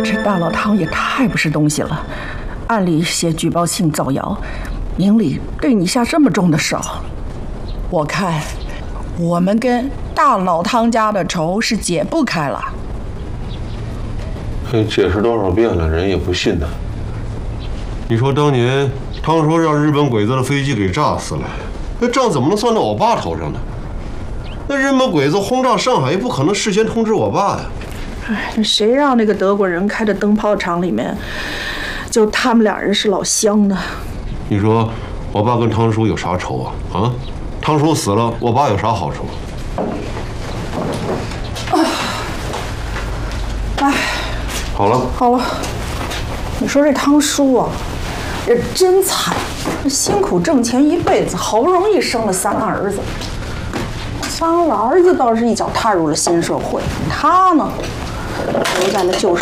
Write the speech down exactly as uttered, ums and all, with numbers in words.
这大老汤也太不是东西了，按理写举报信造谣，明里对你下这么重的手，我看我们跟大老汤家的仇是解不开了。 解释多少遍了，人也不信呢。你说当年汤叔让日本鬼子的飞机给炸死了，那账怎么能算到我爸头上呢？那日本鬼子轰炸上海，也不可能事先通知我爸呀。 哎，那谁让那个德国人开的灯泡厂里面，就他们俩人是老乡呢？ 你说我爸跟汤叔有啥仇啊？啊，汤叔死了，我爸有啥好处？ 哎， 好了， 好了，你说这汤叔啊，这真惨，辛苦挣钱一辈子，好不容易生了三个儿子，三个儿子倒是一脚踏入了新社会，他呢，留在了旧社